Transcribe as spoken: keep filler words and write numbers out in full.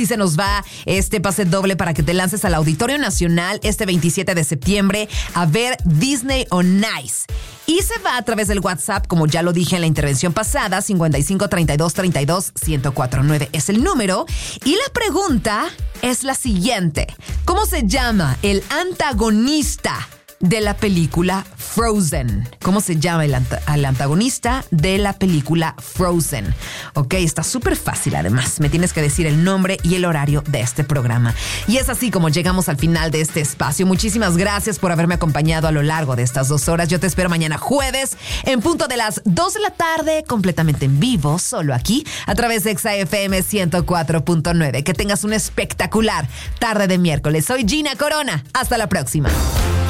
Y se nos va este pase doble para que te lances al Auditorio Nacional este veintisiete de septiembre a ver Disney on Ice. Y se va a través del WhatsApp, como ya lo dije en la intervención pasada, cincuenta y cinco, treinta y dos, treinta y dos, ciento cuatro nueve es el número. Y la pregunta es la siguiente. ¿Cómo se llama el antagonista de la película Frozen? ¿Cómo se llama el, ant- el antagonista de la película Frozen? Ok, está súper fácil además. Me tienes que decir el nombre y el horario de este programa. Y es así como llegamos al final de este espacio. Muchísimas gracias por haberme acompañado a lo largo de estas dos horas. Yo te espero mañana jueves en punto de las dos de la tarde, completamente en vivo, solo aquí, a través de Exa F M ciento cuatro punto nueve. Que tengas una espectacular tarde de miércoles. Soy Gina Corona. Hasta la próxima.